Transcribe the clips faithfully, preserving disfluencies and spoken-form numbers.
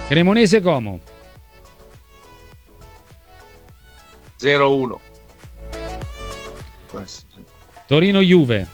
Cremonese Como. zero uno. Torino Juve.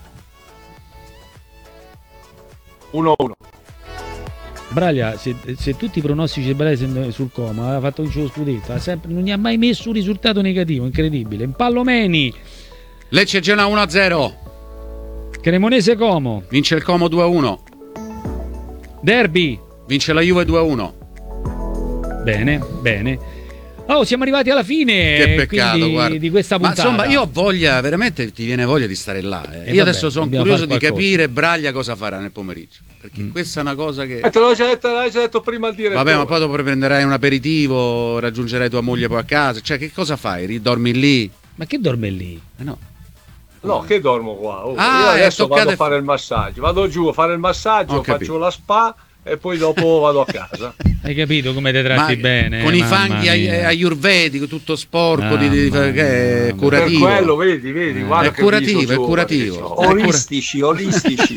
uno uno. Braglia, se, se tutti i pronostici sbagliati sul Como aveva fatto vincere lo scudetto, ha sempre, non gli ha mai messo un risultato negativo, incredibile. Pallomeni. Lecce Genoa uno a zero. Cremonese Como. Vince il Como due a uno. Derby. Vince la Juve due a uno. Bene, bene. Oh, siamo arrivati alla fine. Che peccato, guarda. Di questa puntata. Ma insomma, io ho voglia, veramente ti viene voglia di stare là. Eh. Eh, io vabbè, adesso sono curioso di qualcosa. capire Braglia cosa farà nel pomeriggio. Perché mm. questa è una cosa che. Eh, te l'ho già detto, l'hai già detto prima al direttore. Vabbè, ma poi dopo prenderai un aperitivo, raggiungerai tua moglie poi a casa. Cioè, che cosa fai? Ridormi lì? Ma che dorme lì? Eh no. No, che dormo qua. Oh, Ah, io adesso vado a f- fare il massaggio. Vado giù a fare il massaggio, Ho faccio capito. la spa e poi dopo vado a casa. Hai capito come ti tratti Ma bene? con i mamma fanghi mia. ayurvedico, tutto sporco, Mamma di, di, mia, che è mamma. curativo. Per quello, vedi, vedi, Eh, guarda è che curativo, viso è giovane curativo. che c'ho. È cura- Olistici, olistici.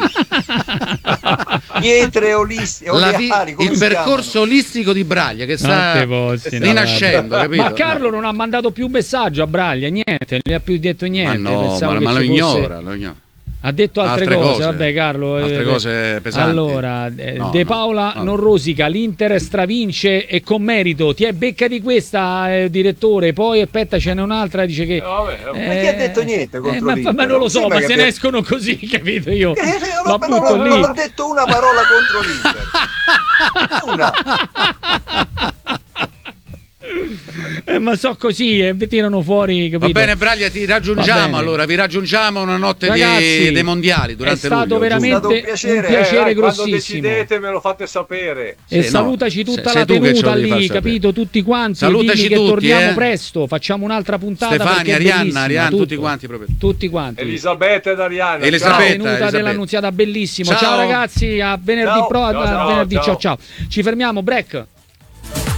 Pietre olistiche, La vi- oleari, come il si percorso chiamano? olistico di Braglia che sta Non te posso, no, rinascendo, capito? Ma Carlo non ha mandato più messaggio a Braglia, niente, non gli ha più detto Ma niente. no, Pensavo ma, che ma lo ci fosse- ignora, lo ignora. Ha detto altre, Altre cose. cose. Vabbè Carlo, Altre eh, cose pesanti. allora eh, No, De no, Paola no. non rosica, l'Inter stravince e con merito. Ti è becca di questa, eh, direttore. Poi aspetta, ce n'è un'altra, dice che Eh, vabbè, vabbè. Ma chi ha detto niente contro eh, ma, l'Inter? ma non lo so, Sembra ma che se abbia- ne escono così, capito io? Eh, La non, non, butto non, lì. non ho detto una parola contro l'Inter. Una. Eh, ma so così, e eh, tirano fuori, capito? Va bene Braglia, ti Va raggiungiamo bene. allora, vi raggiungiamo una notte Ragazzi, di, dei mondiali durante è stato luglio, veramente giusto? un È stato piacere, un piacere. Eh, dai, quando grossissimo. decidete me lo fate sapere. E Sì, no, salutaci tutta se- la sei tu che ce tenuta lo devi far lì, sapere. capito? Tutti quanti. Salutaci digli che tutti, torniamo eh. presto, facciamo un'altra puntata. Stefania, perché è Arianna, bellissima, Arianna, tutto. tutti quanti proprio. Tutti quanti. Elisabetta ed Arianna. Elisabetta. La ciao. tenuta Elisabetta. dell'Annunziata, bellissimo. Ciao, Ciao. ragazzi, a venerdì Ciao, pro- ciao, a ciao, venerdì, ciao ciao. ciao. Ci fermiamo, break.